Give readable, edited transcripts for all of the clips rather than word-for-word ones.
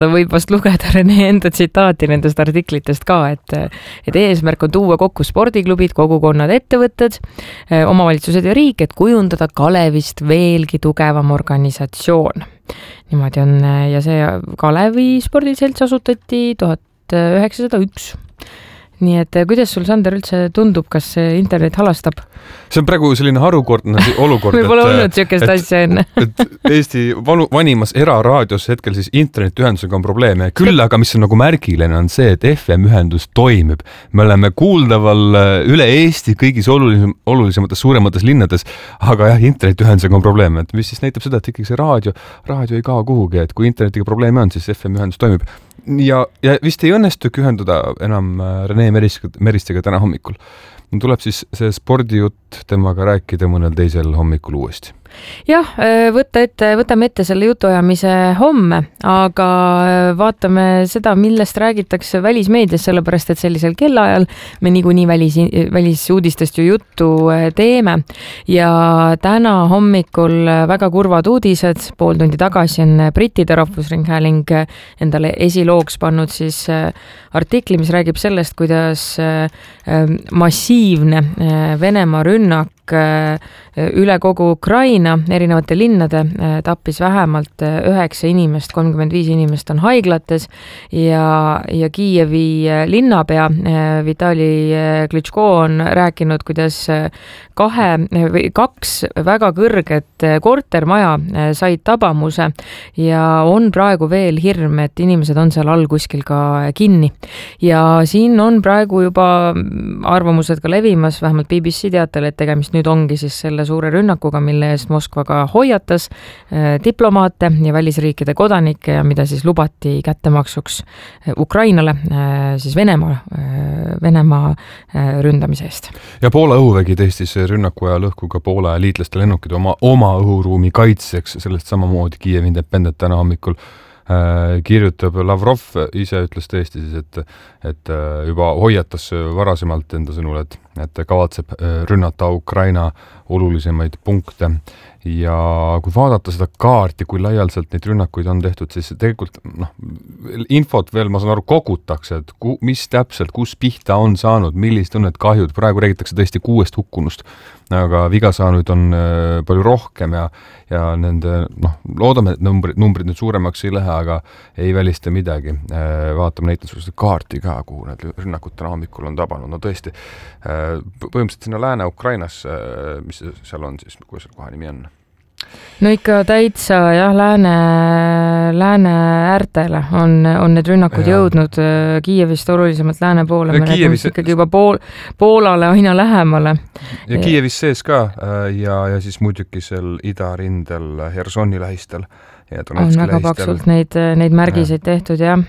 võib vast lugeda Rene enda tsitaati nendest artiklitest ka, et eesmärk on tuua kokku spordiklubid, kogukonnad, ettevõtted, omavalitsused ja riik, et kujundada Kalevist veelgi tugevam organisatsioon. Niimoodi on, ja see Kalevi spordiselts asutati 1901. Nii et kuidas sul, Sander, üldse tundub, kas internet halastab? See on praegu selline harukordne olukord. Võib-olla olnud siukest asja enne. Et Eesti vanimas eraraadios hetkel siis internetiühendusega on probleeme. Küll aga, mis on nagu märgiline, on see, et FM-ühendus toimib. Me oleme kuuldaval üle Eesti kõigis olulisemates, suuremates linnades, aga jah, internetiühendusega on probleeme. Et mis siis näitab seda, et ikkagi see raadio ei kao kuhugi, et kui internetiga probleeme on, siis FM-ühendus toimib. Ja vist ei õnnestugi ühenduda enam Rene Meristega täna hommikul. Tuleb siis see spordijutt temaga rääkida mõnel teisel hommikul uuesti. Jah, võtame ette selle jutuajamise homme, aga vaatame seda, millest räägitakse välismeedias, sellepärast, et sellisel kellaajal me niikuinii välisuudistest ju juttu teeme. Ja täna hommikul väga kurvad uudised, pool tundi tagasi on Britide rahvusringhääling endale esilooks pannud siis artikli, mis räägib sellest, kuidas massiivne Venemaa rünnak üle kogu Ukraina erinevate linnade tappis vähemalt 9 inimest, 35 inimest on haiglates ja Kiievi linnapea Vitali Klitschko on rääkinud, kuidas 2 väga kõrget kortermaja said tabamuse ja on praegu veel hirm, et inimesed on seal all kuskil ka kinni. Ja siin on praegu juba arvamused ka levimas, vähemalt BBC teatel, et tegemist nüüd ongi siis selle suure rünnakuga, mille eest Moskva ka hoiatas diplomaate ja välisriikide kodanikke ja mida siis lubati kättemaksuks Ukrainale siis Venemaa ründamise eest. Ja Poola õhuvägi tõstis rünnaku ja lõhku ka Poola liitlaste lennukid oma õhuruumi kaitseks, sellest samamoodi Kiev Independent täna hommikul kirjutab. Lavrov ise ütles tõesti siis, et juba hoiatas varasemalt enda sõnul, et kavatseb rünnata Ukraina olulisemaid punkte. Ja kui vaadata seda kaarti, kui laialdaselt neid rünnakuid on tehtud, siis tegelikult infot veel, ma saan aru, kogutakse, et mis täpselt, kus pihta on saanud, millist on need kahjud. Praegu räägitakse tõesti 6 hukkunust, aga viga saanud on palju rohkem ja nende, loodame, et numbrid nüüd suuremaks ei lähe, aga ei välista midagi. Vaatame näiteks seda kaarti ka, kuhu need rünnakud täna hommikul on tabanud. No tõesti, põhimõtteliselt sinna Lääne-Ukrainas, mis seal on siis, kuidas selle koha nimi on? No ikka täitsa jah, lääne äärtele on need rünnakud jõudnud Kiievist olulisemalt lääne poole. Me räägime ikkagi juba Poolale aina lähemale. Ja Kiievis sees ka ja siis muidugi seal idarindel Hersoni lähistel. On väga paksult neid märgiseid tehtud, jah.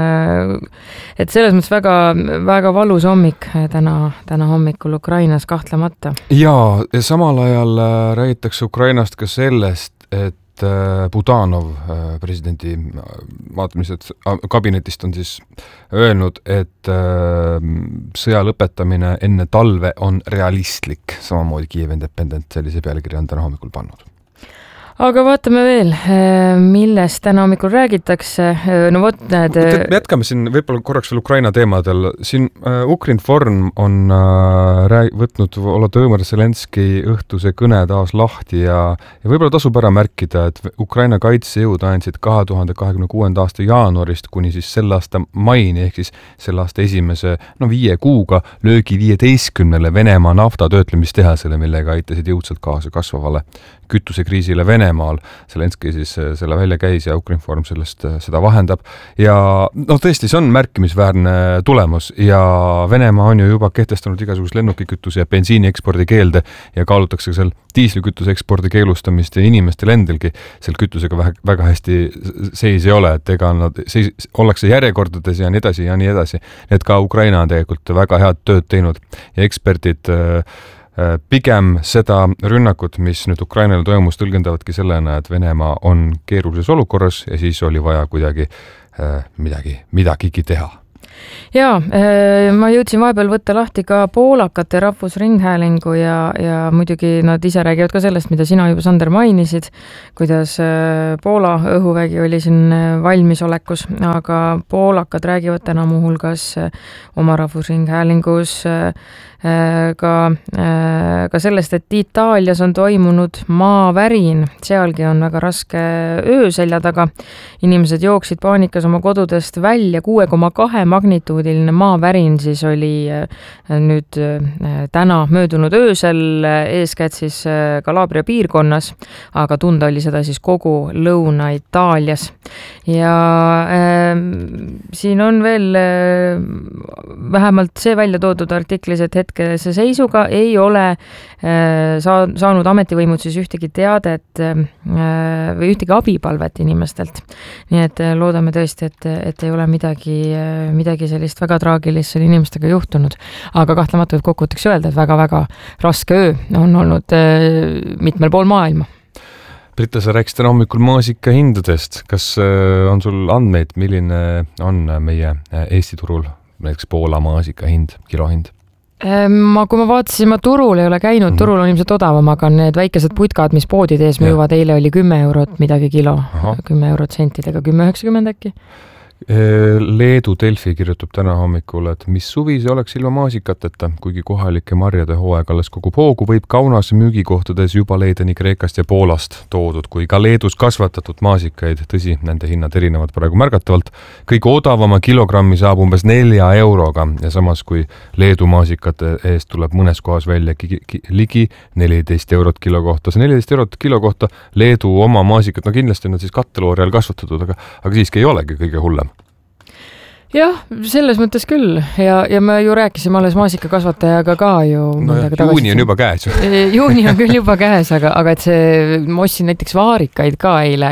Et selles mõttes väga valus hommik täna hommikul Ukrainas kahtlemata. Ja samal ajal räägitakse Ukrainast ka sellest, et Budanov, presidendi vaatamised kabinetist on siis öelnud, et sõja lõpetamine enne talve on realistlik. Samamoodi Kiev Independent sellise pealkirja on täna hommikul pannud. Aga vaatame veel, millest täna hommikul räägitakse. No võt need... Me jätkame siin võib-olla korraks veel Ukraina teemadel. Siin Ukrinform on võtnud Volodõmõr Zelenski õhtuse kõne taas lahti ja võib-olla tasub ära märkida, et Ukraina kaitsejõud andsid 2026. aasta jaanuarist kuni siis selle aasta maini ehk siis selle aasta esimese 5 kuuga löögi 15 Venemaa naftatöötlemistehasele, millega aitasid jõudsalt kaasa kasvavale kütusekriisile Venemaal. Zelenski siis selle välja käis ja Ukrinform seda vahendab. Ja tõesti, see on märkimisväärne tulemus ja Venemaa on ju juba kehtestanud igasugust lennukikütuse ja bensiini ekspordi keelde ja kaalutakse seal diislikütuse ekspordi keelustamist ja inimestel endelgi seal kütusega väga hästi seis ei ole, et ega nad ollakse järjekordades ja nii edasi ja nii edasi. Need ka Ukraina on tegelikult väga head tööd teinud ja eksperdid pigem seda rünnakut, mis nüüd Ukrainale toimus, tõlgendavadki sellena, et Venemaa on keerulises olukorras ja siis oli vaja kuidagi midagigi teha. Jaa, ma jõudsin vahepeal võtta lahti ka poolakate rahvusringhäälingu ja muidugi nad ise räägivad ka sellest, mida sina juba, Sander, mainisid, kuidas Poola õhuvägi oli siin valmisolekus, aga poolakad räägivad täna muuhulgas oma rahvusringhäälingus ka sellest, et Itaalias on toimunud maavärin, sealgi on väga raske öö selja taga. Inimesed jooksid paanikas oma kodudest välja, 6,2 magnituudiline maavärin siis oli nüüd täna möödunud öösel, eeskätt siis Kalabria piirkonnas, aga tunda oli seda siis kogu Lõuna-Itaalias. Ja siin on veel vähemalt see välja toodud artiklis, et hetkese seisuga ei ole saanud ametivõimud siis ühtegi teadet või ühtegi abipalvet inimestelt. Nii et loodame tõesti, et ei ole midagi sellist väga traagilist selle inimestega juhtunud. Aga kahtlemata võib kokkuvõtteks öelda, et väga-väga raske öö on olnud mitmel pool maailma. Britta, sa rääkisid täna hommikul maasika hindadest. Kas on sul andmeid, milline on meie Eesti turul näiteks Poola maasika hind, kilohind? Kui ma vaatasin, ma turul ei ole käinud, turul on ilmselt odavam, aga need väikesed putkad, mis poodide ees müüvad, eile oli 10 eurot midagi kilo, 10 eurot sentidega, 10,90 äkki. Leedu Delfi kirjutab täna hommikul, et mis suvi see oleks ilma maasikateta, kuigi kohalike marjade hooaeg alles kogub hoogu, võib Kaunas müügikohtades juba leida nii Kreekast ja Poolast toodud, kui ka Leedus kasvatatud maasikaid. Tõsi, nende hinnad erinevad praegu märgatavalt. Kõige odavama kilogrammi saab umbes 4 euroga ja samas kui Leedu maasikate eest tuleb mõnes kohas välja ligi 14 eurot kilo kohta. See 14 eurot kilo kohta Leedu oma maasikat, no kindlasti on nad siis katteloorial kasvatatud, aga siiski ei olegi kõige hullem. Jah, selles mõttes küll. Ja me ju rääkisime alles maasikakasvatajaga ka ju. No juuni on juba käes. Juuni on küll juba käes, aga et see, ma ostsin näiteks vaarikaid ka eile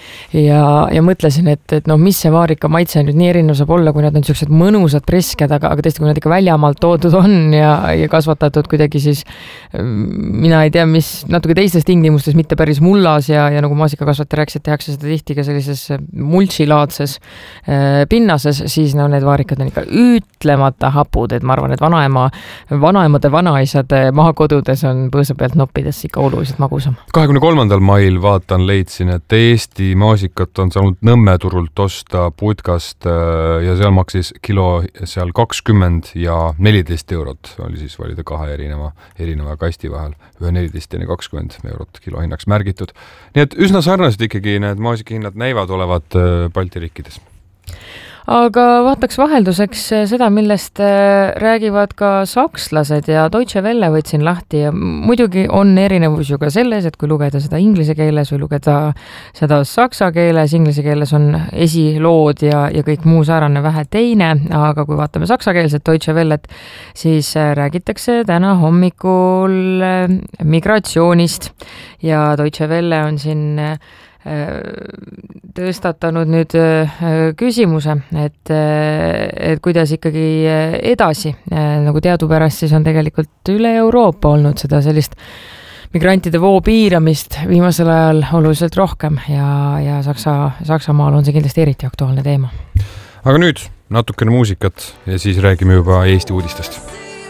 ja mõtlesin, et no mis see vaarika maitse nüüd nii erinev saab olla, kui nad on sellised mõnusad presked, aga tõesti, kui nad ikka väljamaalt toodud on ja kasvatatud kuidagi siis, mina ei tea, mis natuke teistes tingimustes, mitte päris mullas ja nagu maasikakasvataja rääkis, et tehakse seda tihti ka sellises mulčilaadses pinnases, siis no need vaarikad on ikka ütlemata hapud, et ma arvan, et vanaemade vanaisade maakodudes on põõsa pealt noppides ikka oluliselt magusam. 23. mail leidsin, et Eesti maasikat on saanud Nõmme turult osta putkast ja seal maksis kilo seal 20 ja 14 eurot. Oli siis valida kahe erineva kasti vahel. Ühe 14 ja 20 eurot kilo hinnaks märgitud. Nii et üsna sarnased ikkagi need maasikahinnad näivad olevat Balti riikides. Aga vaataks vahelduseks seda, millest räägivad ka sakslased ja Deutsche Welle võtsin lahti ja muidugi on erinevus ju ka selles, et kui lugeda seda inglise keeles või lugeda seda saksa keeles, inglise keeles on esilood ja kõik muu säärane vähe teine, aga kui vaatame saksakeelset Deutsche Wellet, siis räägitakse täna hommikul migratsioonist ja Deutsche Welle on siin tõstatanud nüüd küsimuse, et kuidas ikkagi edasi, nagu teadupärast siis on tegelikult üle Euroopa olnud seda sellist migrantide voo piiramist viimasel ajal oluliselt rohkem ja Saksamaal on see kindlasti eriti aktuaalne teema. Aga nüüd natukene muusikat ja siis räägime juba Eesti uudistest.